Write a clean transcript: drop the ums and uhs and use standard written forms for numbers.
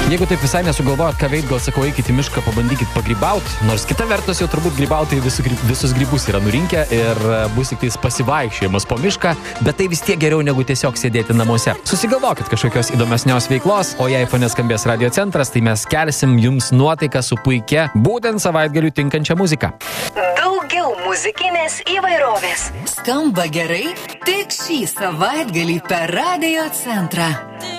Jeigu taip visai nesugalvojat, ką veikt, gal sakau, eikit į mišką, pabandykit pagrybaut, nors kita vertus jau turbūt grybautai visus grybus yra nurinkę ir bus tik tais pasivaikščiojimas po mišką, bet tai vis tiek geriau negu tiesiog sėdėti namuose. Susigalvokit kažkokios įdomesnios veiklos, o jei fone skambės Radio Centras, tai mes kelsim jums nuotaiką su puikia, būtent savaitgaliui tinkančia muzika. Daugiau muzikinės įvairovės. Skamba gerai tik šį savaitgalį per Radio Centrą.